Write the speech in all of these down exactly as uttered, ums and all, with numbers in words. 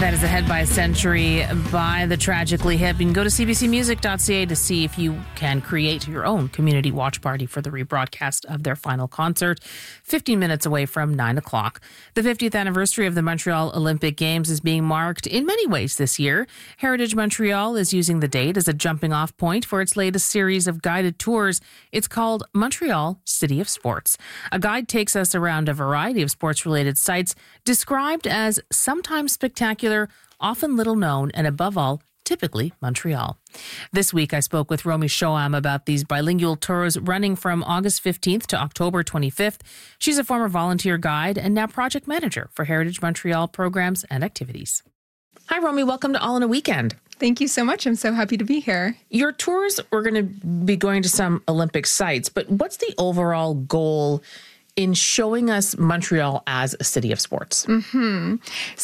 That is Ahead by a Century by the Tragically Hip. You can go to c b c music dot c a to see if you can create your own community watch party for the rebroadcast of their final concert, fifteen minutes away from nine o'clock. The fiftieth anniversary of the Montreal Olympic Games is being marked in many ways this year. Heritage Montreal is using the date as a jumping-off point for its latest series of guided tours. It's called Montreal City of Sports. A guide takes us around a variety of sports-related sites described as sometimes spectacular, often little known, and above all, typically Montreal. This week, I spoke with Romy Shoam about these bilingual tours running from August fifteenth to October twenty-fifth. She's a former volunteer guide and now project manager for Heritage Montreal programs and activities. Hi, Romy. Welcome to All in a Weekend. Thank you so much. I'm so happy to be here. Your tours, we're going to be going to some Olympic sites, but what's the overall goal in showing us Montreal as a city of sports? Mm-hmm.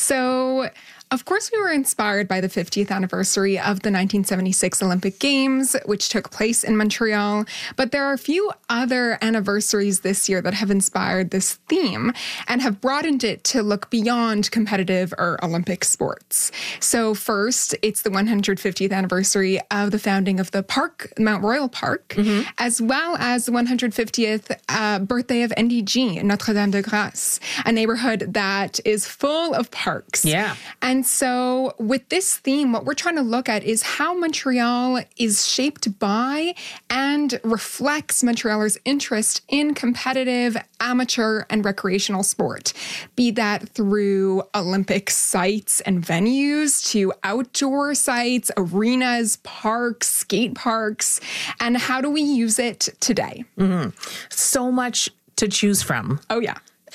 So, of course, we were inspired by the fiftieth anniversary of the nineteen seventy-six Olympic Games, which took place in Montreal. But there are a few other anniversaries this year that have inspired this theme and have broadened it to look beyond competitive or Olympic sports. So first, it's the one hundred fiftieth anniversary of the founding of the park, Mount Royal Park, mm-hmm. as well as the one hundred fiftieth uh, birthday of N D G, Notre-Dame-de-Grâce, a neighborhood that is full of parks. Yeah. And And so with this theme, what we're trying to look at is how Montreal is shaped by and reflects Montrealers' interest in competitive, amateur, and recreational sport, be that through Olympic sites and venues to outdoor sites, arenas, parks, skate parks, and how do we use it today? Mm-hmm. So much to choose from. Oh, yeah.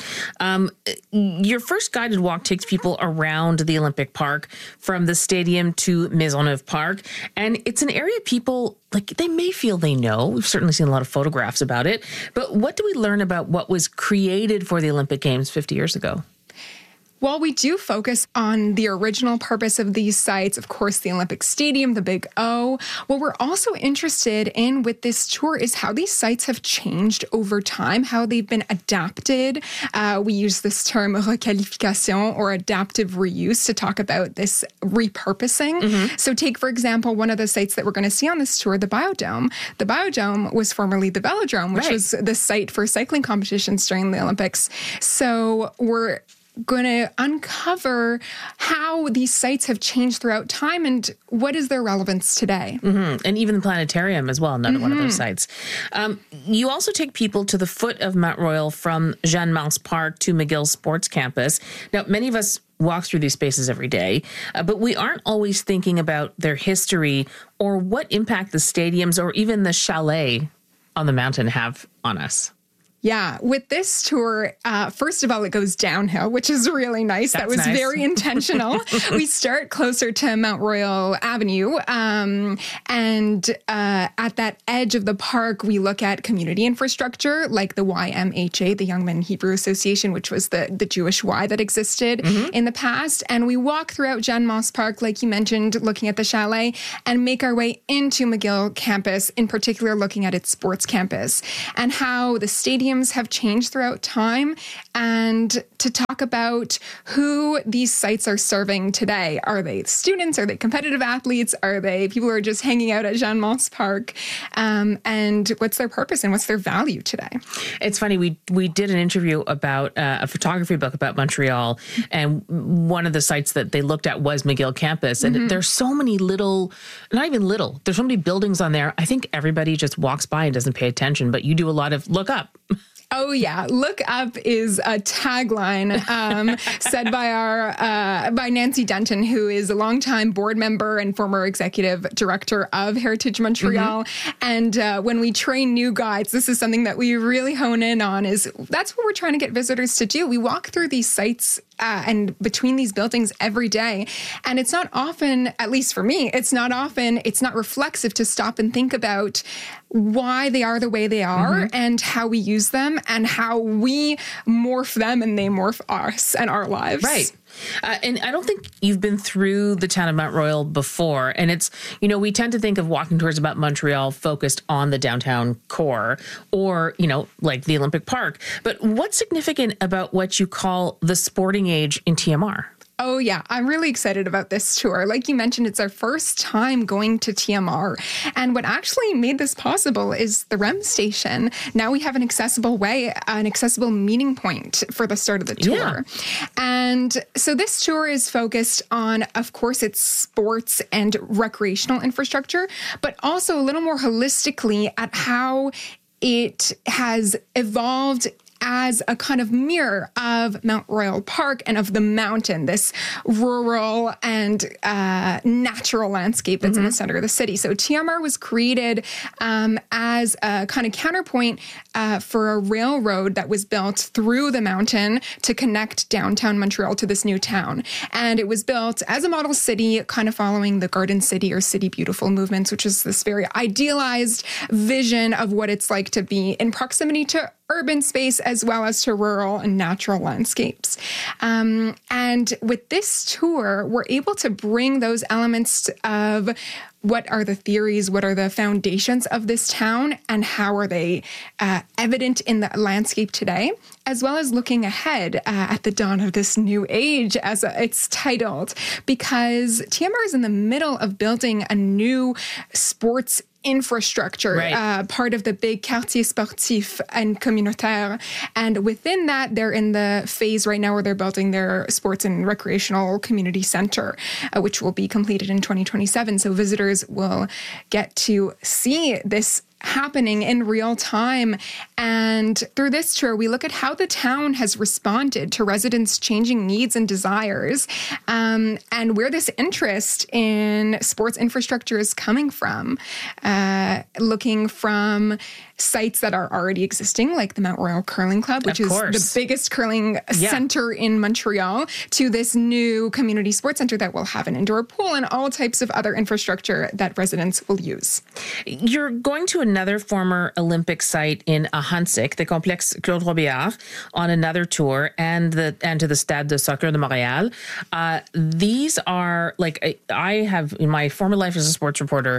Um, your first guided walk takes people around the Olympic Park from the stadium to Maisonneuve Park. And it's an area people, like, they may feel they know. We've certainly seen a lot of photographs about it. But what do we learn about what was created for the Olympic Games fifty years ago? While we do focus on the original purpose of these sites, of course, the Olympic Stadium, the Big O, what we're also interested in with this tour is how these sites have changed over time, how they've been adapted. Uh, we use this term requalification or adaptive reuse to talk about this repurposing. Mm-hmm. So take, for example, one of the sites that we're going to see on this tour, the Biodome. The Biodome was formerly the Velodrome, which right. was the site for cycling competitions during the Olympics. So we're going to uncover how these sites have changed throughout time and what is their relevance today. Mm-hmm. And even the planetarium as well, another mm-hmm. one of those sites. Um, you also take people to the foot of Mount Royal from Jeanne Mance Park to McGill Sports Campus. Now, many of us walk through these spaces every day, uh, but we aren't always thinking about their history or what impact the stadiums or even the chalet on the mountain have on us. Yeah, with this tour, uh, first of all, it goes downhill, which is really nice. That's that was nice. very intentional. We start closer to Mount Royal Avenue. Um, and uh, at that edge of the park, we look at community infrastructure like the Y M H A, the Young Men Hebrew Association, which was the, the Jewish Y that existed mm-hmm. in the past. And we walk throughout Jeanne Mance Park, like you mentioned, looking at the chalet, and make our way into McGill campus, in particular looking at its sports campus and how the stadium have changed throughout time, and to talk about who these sites are serving today. Are they students? Are they competitive athletes? Are they people who are just hanging out at Jeanne Mance Park? Um, and what's their purpose and what's their value today? It's funny, we we did an interview about uh, a photography book about Montreal, and one of the sites that they looked at was McGill campus. And mm-hmm. there's so many little, not even little, there's so many buildings on there. I think everybody just walks by and doesn't pay attention, but you do a lot of look up. Oh, yeah. Look up is a tagline um, said by our uh, by Nancy Denton, who is a longtime board member and former executive director of Heritage Montreal. Mm-hmm. And uh, when we train new guides, this is something that we really hone in on, is that's what we're trying to get visitors to do. We walk through these sites uh, and between these buildings every day. And it's not often, at least for me, it's not often, it's not reflexive to stop and think about why they are the way they are mm-hmm. and how we use them and how we morph them and they morph us and our lives. Right. Uh, and I don't think you've been through the town of Mount Royal before. And it's, you know, we tend to think of walking tours about Montreal focused on the downtown core or, you know, like the Olympic Park. But what's significant about what you call the sporting age in T M R? Oh, yeah. I'm really excited about this tour. Like you mentioned, it's our first time going to T M R. And what actually made this possible is the R E M station. Now we have an accessible way, an accessible meeting point for the start of the tour. Yeah. And so this tour is focused on, of course, its sports and recreational infrastructure, but also a little more holistically at how it has evolved as a kind of mirror of Mount Royal Park and of the mountain, this rural and uh, natural landscape that's mm-hmm. in the center of the city. So T M R was created um, as a kind of counterpoint uh, for a railroad that was built through the mountain to connect downtown Montreal to this new town. And it was built as a model city, kind of following the Garden City or City Beautiful movements, which is this very idealized vision of what it's like to be in proximity to urban space as well as to rural and natural landscapes. Um, and with this tour, we're able to bring those elements of what are the theories, what are the foundations of this town, and how are they uh, evident in the landscape today, as well as looking ahead uh, at the dawn of this new age, as it's titled, because T M R is in the middle of building a new sports infrastructure, right. uh, part of the big quartier sportif and communautaire. And within that, they're in the phase right now where they're building their sports and recreational community center, uh, which will be completed in twenty twenty-seven. So visitors will get to see this happening in real time. And through this tour, we look at how the town has responded to residents' changing needs and desires, um, and where this interest in sports infrastructure is coming from. Uh, looking from sites that are already existing, like the Mount Royal Curling Club, which is the biggest curling yeah. center in Montreal, to this new community sports center that will have an indoor pool and all types of other infrastructure that residents will use. You're going to another former Olympic site in Ahuntsic, the Complexe Claude Robillard, on another tour, and the and to the Stade de Soccer de Montréal. Uh, these are, like, I have, in my former life as a sports reporter,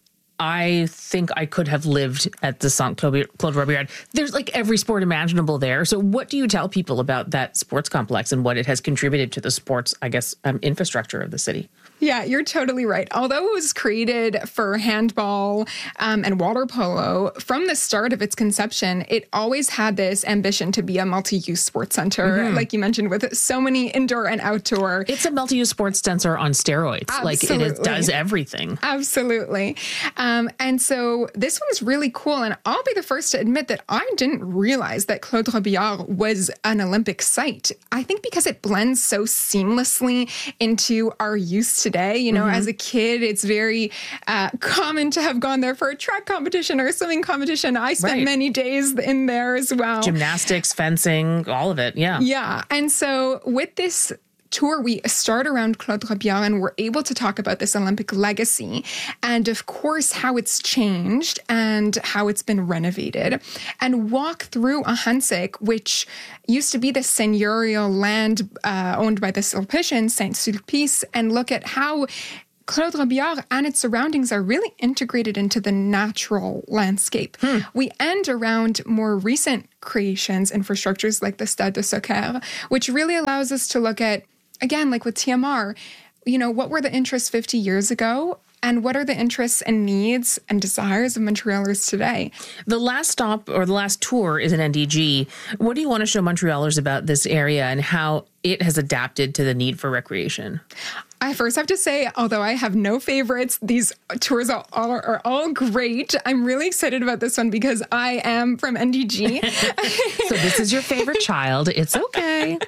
I think I could have lived at the Saint Claude Robillard. There's like every sport imaginable there. So what do you tell people about that sports complex and what it has contributed to the sports, I guess, um, infrastructure of the city? Yeah, you're totally right. Although it was created for handball um, and water polo, from the start of its conception, it always had this ambition to be a multi-use sports center, mm-hmm. like you mentioned, with so many indoor and outdoor. It's a multi-use sports center on steroids. Absolutely. Like it is, does everything. Absolutely. Um, and so this one's really cool. And I'll be the first to admit that I didn't realize that Claude Robillard was an Olympic site. I think because it blends so seamlessly into our use today. You know, mm-hmm. as a kid, it's very uh, common to have gone there for a track competition or a swimming competition. I spent right. many days in there as well. Gymnastics, fencing, all of it. Yeah. Yeah. And so with this tour, we start around Claude Robillard and we're able to talk about this Olympic legacy and, of course, how it's changed and how it's been renovated, and walk through Ahuntsic, which used to be the seigneurial land uh, owned by the Sulpicians, Saint-Sulpice, and look at how Claude Robillard and its surroundings are really integrated into the natural landscape. Hmm. We end around more recent creations, infrastructures like the Stade de Soccer, which really allows us to look at, again, like with T M R, you know, what were the interests fifty years ago? And what are the interests and needs and desires of Montrealers today? The last stop or the last tour is in N D G. What do you want to show Montrealers about this area and how it has adapted to the need for recreation? I first have to say, although I have no favorites, these tours are all, are all great. I'm really excited about this one because I am from N D G. So this is your favorite child. It's okay.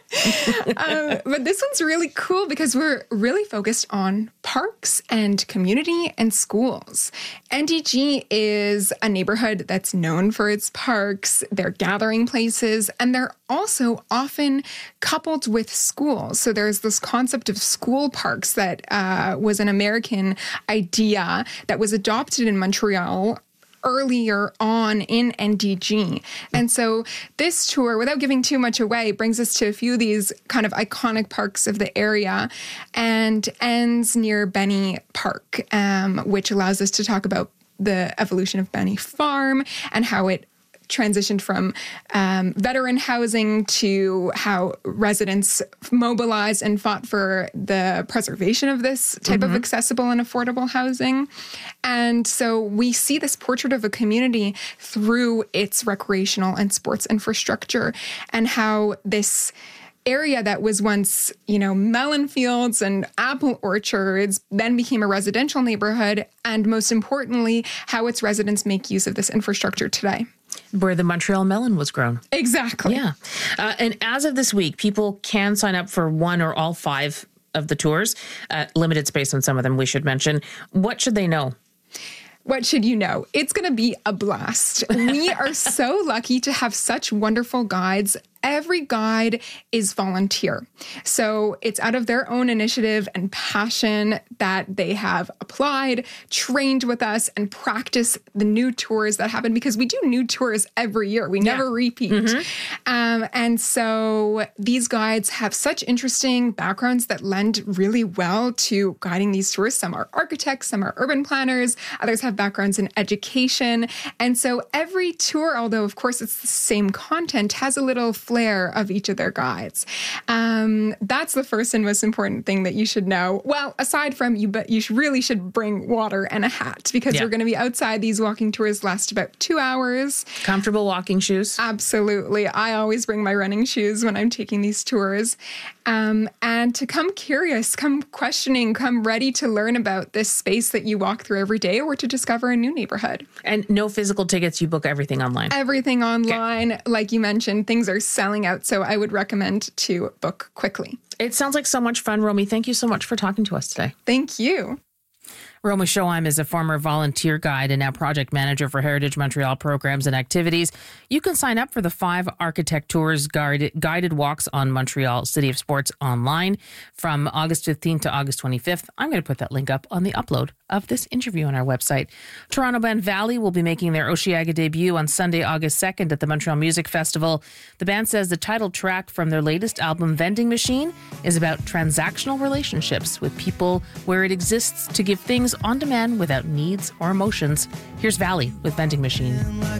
um, but this one's really cool because we're really focused on parks and community and schools. N D G is a neighborhood that's known for its parks, their gathering places, and they're also often coupled with schools. So there's this concept of school parks that uh, was an American idea that was adopted in Montreal earlier on in N D G. And so this tour, without giving too much away, brings us to a few of these kind of iconic parks of the area and ends near Benny Park, um, which allows us to talk about the evolution of Benny Farm and how it transitioned from um, veteran housing to how residents mobilized and fought for the preservation of this type mm-hmm. of accessible and affordable housing. And so we see this portrait of a community through its recreational and sports infrastructure, and how this area that was once, you know, melon fields and apple orchards then became a residential neighborhood, and most importantly, how its residents make use of this infrastructure today. Where the Montreal melon was grown. Exactly. Yeah. Uh, and as of this week, people can sign up for one or all five of the tours. Uh, limited space on some of them, we should mention. What should they know? What should you know? It's going to be a blast. We are so lucky to have such wonderful guides. Every guide is volunteer. So it's out of their own initiative and passion that they have applied, trained with us, and practice the new tours that happen, because we do new tours every year. We never yeah. repeat. Mm-hmm. Um, and so these guides have such interesting backgrounds that lend really well to guiding these tours. Some are architects, some are urban planners, others have backgrounds in education. And so every tour, although of course it's the same content, has a little flair of each of their guides. Um, that's the first and most important thing that you should know. Well, aside from you, but you really should bring water and a hat, because yeah. we're going to be outside. These walking tours last about two hours. Comfortable walking shoes? Absolutely. I always bring my running shoes when I'm taking these tours. Um, and to come curious, come questioning, come ready to learn about this space that you walk through every day, or to discover a new neighborhood. And no physical tickets, you book everything online? Everything online. Okay. Like you mentioned, things are selling out, so I would recommend to book quickly. It sounds like so much fun, Romy. Thank you so much for talking to us today. Thank you. Romy Schoeheim is a former volunteer guide and now project manager for Heritage Montreal programs and activities. You can sign up for the five Architect Tours guided, guided walks on Montreal City of Sports online from August fifteenth to August twenty-fifth. I'm going to put that link up on the upload of this interview on our website. Toronto band Valley will be making their Osheaga debut on Sunday, August second at the Montreal Music Festival. The band says the title track from their latest album, Vending Machine, is about transactional relationships with people where it exists to give things on demand without needs or emotions. Here's Valley with Vending Machine.